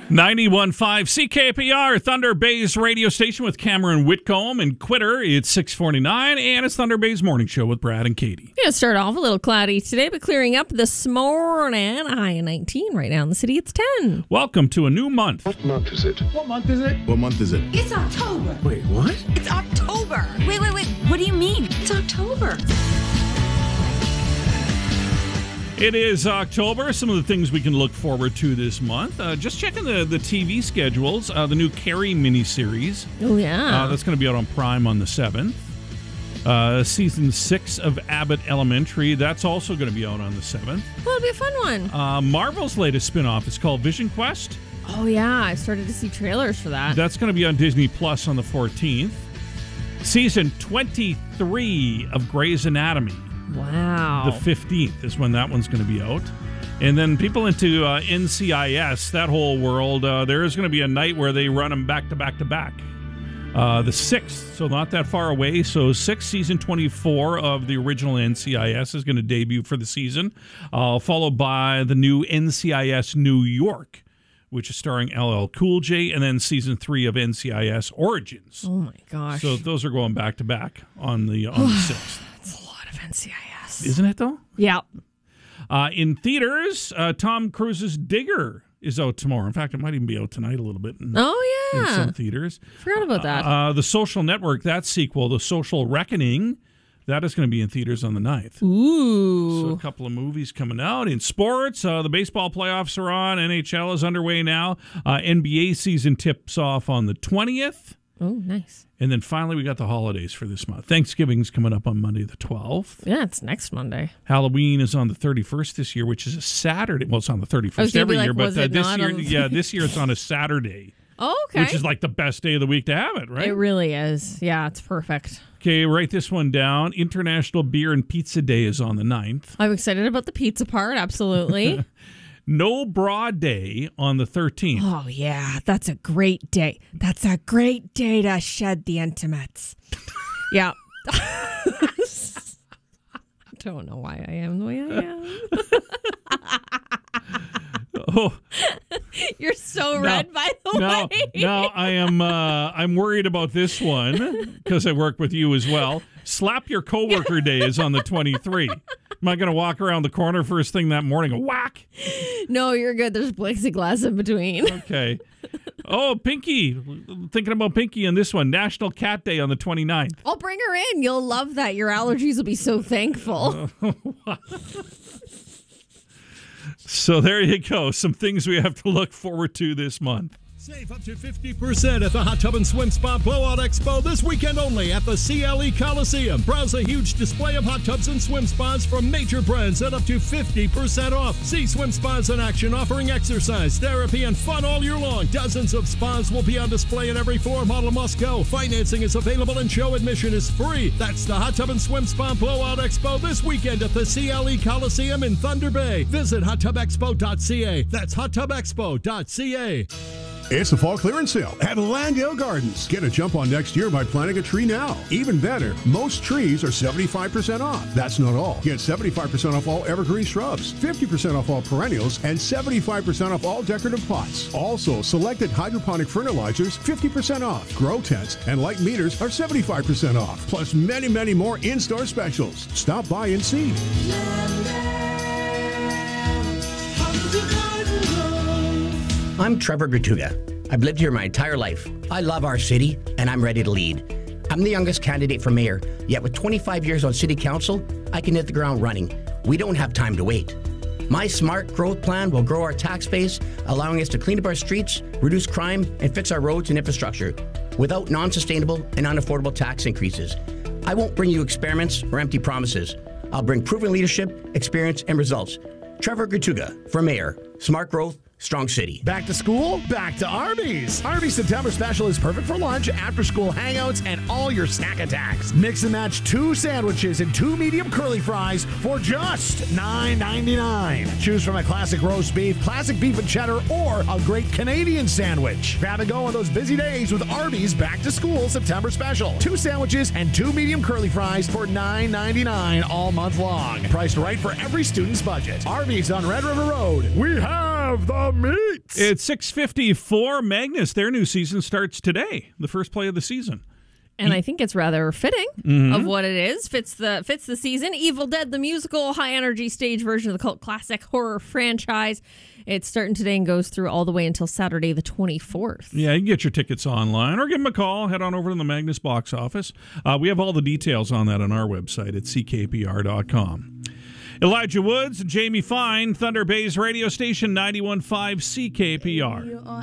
91.5 CKPR, Thunder Bay's radio station with Cameron Whitcomb and Quitter. It's 6:49, and it's Thunder Bay's morning show with Brad and Katie. Going to start off a little cloudy today, but clearing up this morning. High of 19 right now in the city. It's 10. Welcome to a new month. What month is it? What month is it? What month is it? It's October. Wait, what? It's October. Wait. What do you mean? It's October. It is October. Some of the things we can look forward to this month. Just checking the TV schedules. The new Carrie miniseries. Oh, yeah. That's going to be out on Prime on the 7th. Season 6 of Abbott Elementary. That's also going to be out on the 7th. Well, it'll be a fun one. Marvel's latest spinoff is called Vision Quest. Oh, yeah. I started to see trailers for that. That's going to be on Disney Plus on the 14th. Season 23 of Grey's Anatomy. Wow. The 15th is when that one's going to be out. And then people into NCIS, that whole world, there is going to be a night where they run them back to back to back. The 6th, so not that far away. So 6, season 24 of the original NCIS is going to debut for the season, followed by the new NCIS New York, which is starring LL Cool J, and then season 3 of NCIS Origins. Oh, my gosh. So those are going back to back on the 6th. That's a lot of NCIS. Isn't it, though? Yeah. In theaters, Tom Cruise's Digger is out tomorrow. In fact, it might even be out tonight a little bit in some theaters. Forgot about that. The Social Network, that sequel, The Social Reckoning, that is going to be in theaters on the 9th. Ooh. So a couple of movies coming out. In sports, the baseball playoffs are on. NHL is underway now. NBA season tips off on the 20th. Oh, nice. And then finally, we got the holidays for this month. Thanksgiving's coming up on Monday the 12th. Yeah, it's next Monday. Halloween is on the 31st this year, which is a Saturday. Well, it's on the 31st every year, but this year it's on a Saturday. Oh, okay. Which is like the best day of the week to have it, right? It really is. Yeah, it's perfect. Okay, write this one down. International Beer and Pizza Day is on the 9th. I'm excited about the pizza part, absolutely. No Bra Day on the 13th. Oh, yeah, that's a great day. That's a great day to shed the intimates. Yeah. I don't know why I am the way I am. Oh. You're so red, by the way. Now I'm worried about this one because I work with you as well. Slap Your Coworker Day is on the 23rd. Am I going to walk around the corner first thing that morning and whack? No, you're good. There's plexiglass in between. Okay. Oh, Pinky. Thinking about Pinky on this one. National Cat Day on the 29th. I'll bring her in. You'll love that. Your allergies will be so thankful. So there you go. Some things we have to look forward to this month. Save up to 50% at the Hot Tub and Swim Spa Blowout Expo this weekend only at the CLE Coliseum. Browse a huge display of hot tubs and swim spas from major brands at up to 50% off. See swim spas in action offering exercise, therapy, and fun all year long. Dozens of spas will be on display in every floor model must go. Financing is available and show admission is free. That's the Hot Tub and Swim Spa Blowout Expo this weekend at the CLE Coliseum in Thunder Bay. Visit hottubexpo.ca. That's hottubexpo.ca. It's the fall clearance sale at Landale Gardens. Get a jump on next year by planting a tree now. Even better, most trees are 75% off. That's not all. Get 75% off all evergreen shrubs, 50% off all perennials, and 75% off all decorative pots. Also, selected hydroponic fertilizers, 50% off. Grow tents and light meters are 75% off. Plus many, many more in-store specials. Stop by and see. I'm Trevor Gratuga. I've lived here my entire life. I love our city, and I'm ready to lead. I'm the youngest candidate for mayor, yet with 25 years on city council, I can hit the ground running. We don't have time to wait. My smart growth plan will grow our tax base, allowing us to clean up our streets, reduce crime, and fix our roads and infrastructure without non-sustainable and unaffordable tax increases. I won't bring you experiments or empty promises. I'll bring proven leadership, experience, and results. Trevor Gratuga for mayor. Smart growth, strong city. Back to school? Back to Arby's. Arby's September special is perfect for lunch, after-school hangouts, and all your snack attacks. Mix and match 2 sandwiches and 2 medium curly fries for just $9.99. Choose from a classic roast beef, classic beef and cheddar, or a great Canadian sandwich. Grab and go on those busy days with Arby's Back to School September special. 2 sandwiches and 2 medium curly fries for $9.99 all month long. Priced right for every student's budget. Arby's on Red River Road. We have have the meats. It's 6:54. Magnus, their new season starts today, the first play of the season. And I think it's rather fitting of what it is. Fits the season. Evil Dead, the musical, high-energy stage version of the cult classic horror franchise. It's starting today and goes through all the way until Saturday the 24th. Yeah, you can get your tickets online or give them a call. Head on over to the Magnus box office. We have all the details on that on our website at ckpr.com. Elijah Woods, Jamie Fine, Thunder Bay's radio station 91.5 CKPR.